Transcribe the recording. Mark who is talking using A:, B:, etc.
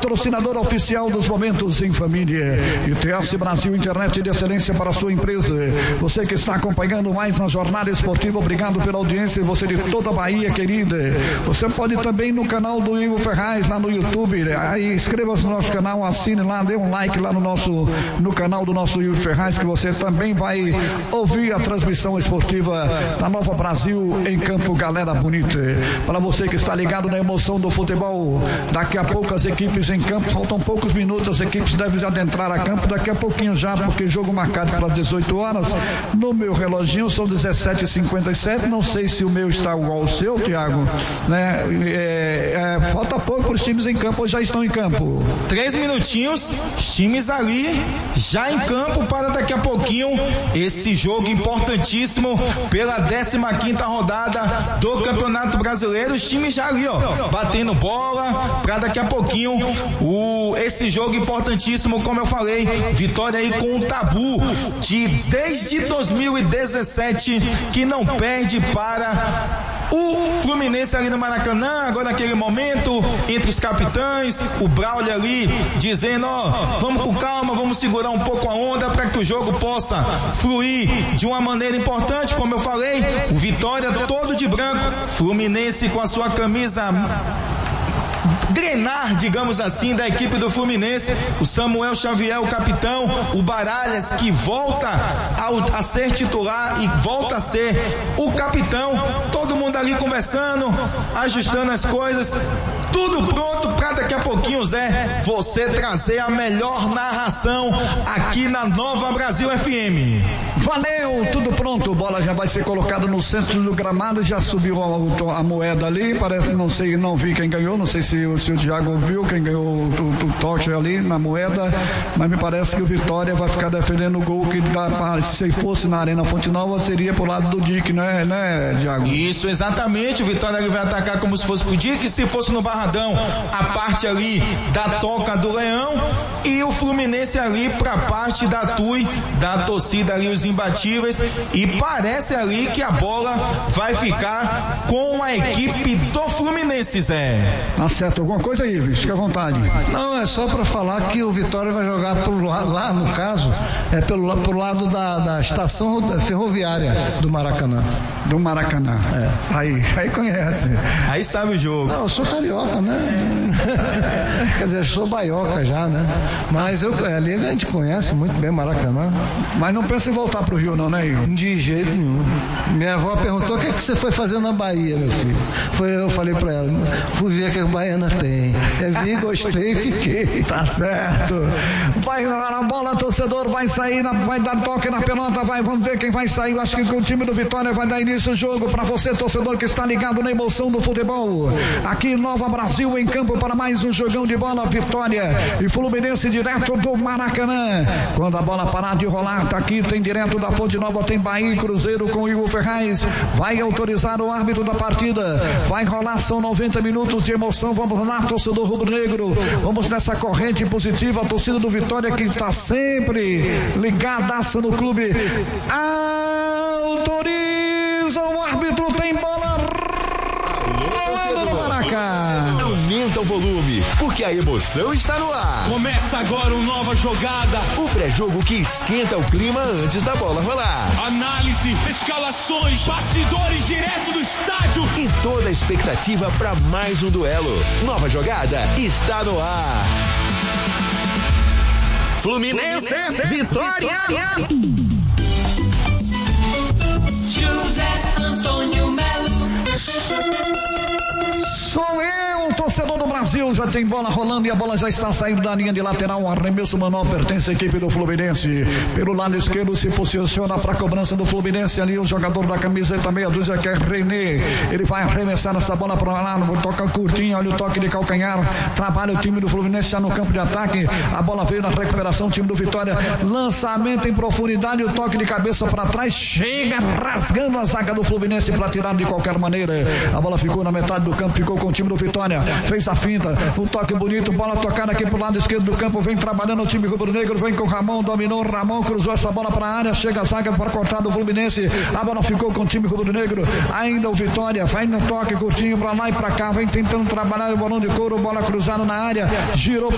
A: patrocinador oficial dos Momentos em Família. ITS Brasil, internet de excelência para a sua empresa. Você que está acompanhando mais na jornada esportiva, obrigado pela audiência, você de toda a Bahia, querida. Você pode também no canal do Ivo Ferraz, lá no YouTube, aí inscreva-se no nosso canal, assine lá, dê um like lá no canal do nosso Ivo Ferraz, que você também vai ouvir a transmissão esportiva da Nova Brasil em campo, galera bonita. Para você que está ligado na emoção do futebol, daqui a pouco as equipes em campo, faltam poucos minutos, as equipes devem adentrar a campo daqui a pouquinho já, porque jogo marcado para 18 horas, no meu reloginho são 17h57, não sei se o meu está igual ao seu, Tiago, né? Falta pouco os times em campo, ou já estão em campo?
B: 3 minutinhos, os times ali já em campo para daqui a pouquinho esse jogo importantíssimo pela 15ª rodada do Campeonato Brasileiro. Os times já ali, batendo bola para daqui a pouquinho esse jogo importantíssimo, como eu falei, vitória aí com o Tabu desde 2017 que não perde para o Fluminense ali no Maracanã. Agora naquele momento, entre os capitães, o Braulio ali dizendo, vamos com calma, vamos segurar um pouco a onda para que o jogo possa fluir de uma maneira importante. Como eu falei, o Vitória todo de branco, Fluminense com a sua camisa drenar, digamos assim, da equipe do Fluminense. O Samuel Xavier, o capitão, o Baralhas, que volta a ser titular e volta a ser o capitão. Todo mundo ali conversando, ajustando as coisas, tudo pronto para daqui a pouquinho, Zé, você trazer a melhor narração aqui na Nova Brasil FM.
A: Valeu, tudo pronto, bola já vai ser colocada no centro do gramado, já subiu a moeda ali, parece, não vi quem ganhou, não sei se o Thiago viu quem ganhou o toque ali na moeda, mas me parece que o Vitória vai ficar defendendo o gol que se fosse na Arena Fonte Nova seria pro lado do Dick, né, Thiago?
B: Isso, exatamente, o Vitória ele vai atacar como se fosse pro Dick, se fosse no Barradão, a parte ali da Toca do Leão, e o Fluminense ali pra parte da Tui, da torcida ali, os imbatíveis, e parece ali que a bola vai ficar com a equipe do Fluminense, Zé.
A: Tá certo, alguma coisa aí, fica à vontade.
C: Não, é só para falar que o Vitória vai jogar pro lado, lá no caso, pro lado da estação ferroviária do Maracanã.
A: Do Maracanã. Aí conhece.
B: Aí sabe o jogo.
C: Não, eu sou carioca, né? Quer dizer, eu sou baioca já, né? Mas ali a gente conhece muito bem Maracanã.
A: Mas não pensa em voltar pro Rio não, né, Igor?
C: De jeito nenhum. Minha avó perguntou o que você foi fazer na Bahia, meu filho. Eu falei pra ela, fui ver o que a Baiana tem. Vi, gostei e fiquei.
A: Tá certo. Vai na bola, torcedor, vai sair, vai dar toque na pelota, vamos ver quem vai sair. Eu acho que o time do Vitória vai dar início ao jogo. Pra você, torcedor, que está ligado na emoção do futebol. Aqui em Nova Brasil, em campo para mais um jogão de bola, Vitória e Fluminense direto do Maracanã. Quando a bola parar de rolar, tá aqui, tem direto da Fonte Nova, tem Bahia e Cruzeiro com o Ivo Ferraz. Vai autorizar o árbitro da partida. Vai rolar, são 90 minutos de emoção. Vamos lá, torcedor rubro-negro. Vamos nessa corrente positiva. A torcida do Vitória que está sempre ligadaça no clube. Autoriza o árbitro, tem bola.
D: Aumenta o volume, porque a emoção está no ar.
E: Começa agora uma nova jogada.
D: O pré-jogo que esquenta o clima antes da bola rolar.
E: Análise, escalações, bastidores direto do estádio.
D: E toda a expectativa para mais um duelo. Nova jogada está no ar. Fluminense. Vitória.
F: José Antônio Melo.
A: Sou eu, torcedor do Brasil. Já tem bola rolando e a bola já está saindo da linha de lateral. O arremesso manual pertence à equipe do Fluminense. Pelo lado esquerdo se posiciona para a cobrança do Fluminense. Ali o jogador da camiseta meia dúzia, que é René. Ele vai arremessar essa bola para lá. Toca curtinho, olha o toque de calcanhar. Trabalha o time do Fluminense já no campo de ataque. A bola veio na recuperação, o time do Vitória. Lançamento em profundidade, o toque de cabeça para trás. Chega rasgando a zaga do Fluminense para tirar de qualquer maneira. A bola ficou na metade do campo, ficou com o time do Vitória. Fez a finta, um toque bonito, bola tocada aqui pro lado esquerdo do campo. Vem trabalhando o time rubro-negro, vem com o Ramon, dominou. Ramon cruzou essa bola para a área. Chega a zaga para cortar do Fluminense. A bola ficou com o time rubro-negro. Ainda o Vitória vai no toque curtinho para lá e para cá. Vem tentando trabalhar o bolão de couro, bola cruzada na área. Girou